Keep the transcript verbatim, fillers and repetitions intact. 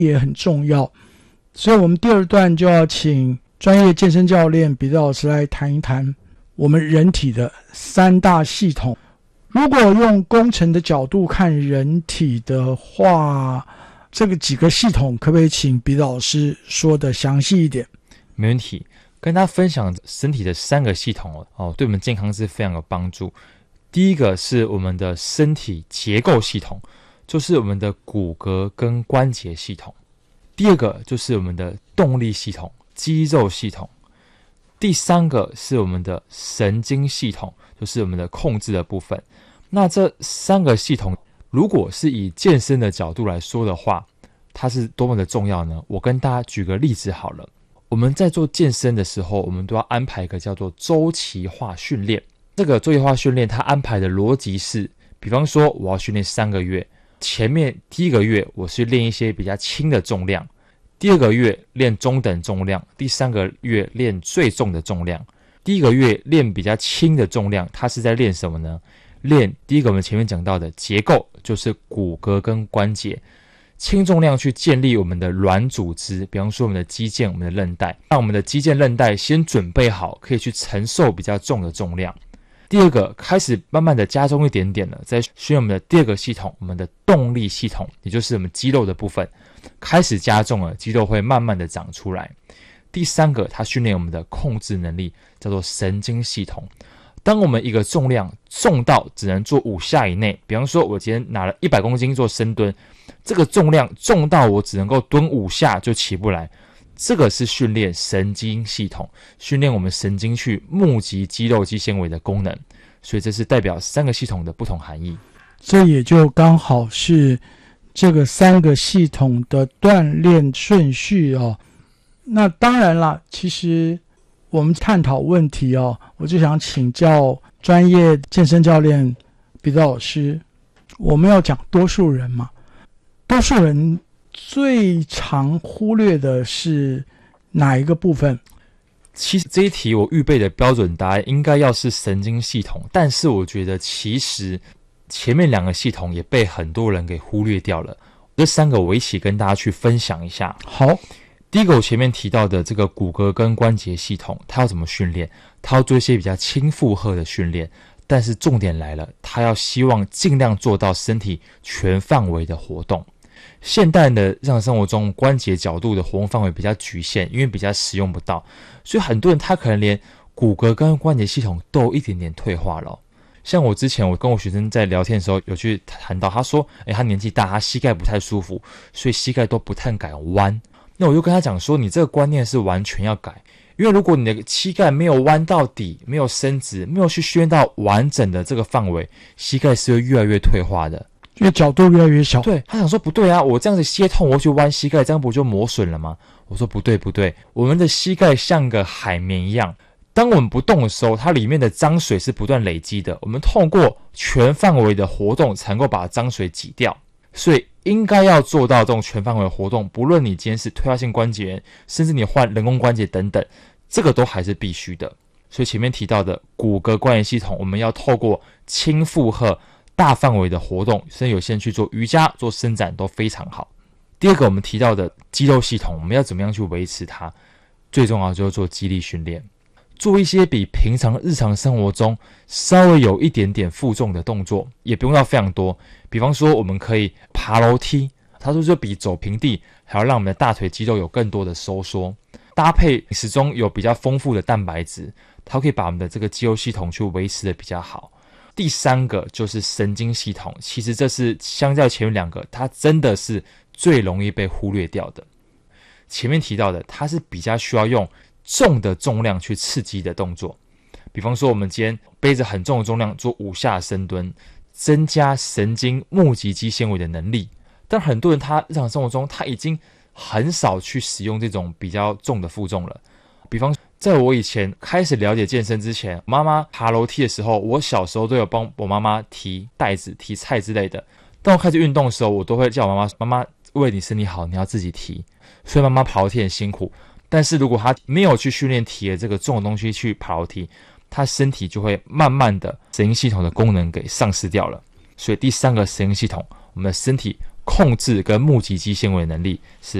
也很重要。所以我们第二段就要请专业健身教练彼得老师来谈一谈我们人体的三大系统。如果用工程的角度看人体的话，这个几个系统可不可以请彼得老师说的详细一点？ 没问题，跟大家分享身体的三个系统哦，对我们健康是非常有帮助。第一个是我们的身体结构系统，就是我们的骨骼跟关节系统。第二个就是我们的动力系统，肌肉系统。第三个是我们的神经系统，就是我们的控制的部分。那这三个系统如果是以健身的角度来说的话，它是多么的重要呢？我跟大家举个例子好了。我们在做健身的时候，我们都要安排一个叫做周期化训练。这个周期化训练它安排的逻辑是，比方说我要训练三个月，前面第一个月我是练一些比较轻的重量，第二个月练中等重量，第三个月练最重的重量。第一个月练比较轻的重量，它是在练什么呢？练第一个我们前面讲到的结构，就是骨骼跟关节。轻重量去建立我们的软组织，比方说我们的肌腱、我们的韧带，让我们的肌腱韧带先准备好，可以去承受比较重的重量。第二个，开始慢慢的加重一点点了，再训练我们的第二个系统，我们的动力系统，也就是我们肌肉的部分，开始加重了，肌肉会慢慢的长出来。第三个，它训练我们的控制能力，叫做神经系统。当我们一个重量重到只能做五下以内，比方说我今天拿了一百公斤做深蹲，这个重量重到我只能够蹲五下就起不来，这个是训练神经系统，训练我们神经去募集肌肉肌纤维的功能。所以这是代表三个系统的不同含义。 这也就刚好是这个三个系统的锻炼顺序哦。那当然啦，其实我们探讨问题哦，我就想请教专业健身教练彼得老师，我们要讲多数人嘛，多数人最常忽略的是哪一个部分？ 其实这一题我预备的标准答案应该要是神经系统，但是我觉得其实前面两个系统也被很多人给忽略掉了。这三个我一起跟大家去分享一下。 好， 第一个我前面提到的这个骨骼跟关节系统，它要怎么训练？它要做一些比较轻负荷的训练，但是重点来了，它要希望尽量做到身体全范围的活动。现代的日常生活中，关节角度的活动范围比较局限，因为比较使用不到，所以很多人他可能连骨骼跟关节系统都有一点点退化了哦。像我之前我跟我学生在聊天的时候有去谈到，他说诶他年纪大，他膝盖不太舒服，所以膝盖都不太敢弯。那我就跟他讲说，你这个观念是完全要改，因为如果你的膝盖没有弯到底，没有伸直，没有去训练到完整的这个范围，膝盖是会越来越退化的， 因为角度越来越小。 对，他想说不对啊，我这样子膝痛，我去弯膝盖，这样不就磨损了吗？我说不对不对，我们的膝盖像个海绵一样，当我们不动的时候，它里面的脏水是不断累积的，我们透过全范围的活动才能够把脏水挤掉。所以应该要做到这种全范围的活动，不论你今天是退化性关节炎，甚至你换人工关节等等，这个都还是必须的。所以前面提到的骨骼关节系统，我们要透过轻负荷大范围的活动，甚至有些人去做瑜伽做伸展都非常好。第二个我们提到的肌肉系统，我们要怎么样去维持它？最重要就是做肌力训练，做一些比平常日常生活中稍微有一点点负重的动作，也不用到非常多。比方说我们可以爬楼梯，他说就比走平地还要让我们的大腿肌肉有更多的收缩，搭配饮食中有比较丰富的蛋白质，它可以把我们的这个肌肉系统去维持的比较好。第三个就是神经系统，其实这是相较前面两个，它真的是最容易被忽略掉的。前面提到的，它是比较需要用重的重量去刺激的动作，比方说我们今天背着很重的重量做五下深蹲，增加神经募集肌纤维的能力。但很多人他日常生活中他已经很少去使用这种比较重的负重了。比方在我以前开始了解健身之前，妈妈爬楼梯的时候，我小时候都有帮我妈妈提袋子提菜之类的。当我开始运动的时候，我都会叫我妈妈妈妈为你身体好，你要自己提。所以妈妈爬楼梯很辛苦，但是如果她没有去训练提的这个重的东西去爬楼梯，她身体就会慢慢的神经系统的功能给丧失掉了。所以第三个神经系统，我们的身体控制跟募集肌纤维的能力。是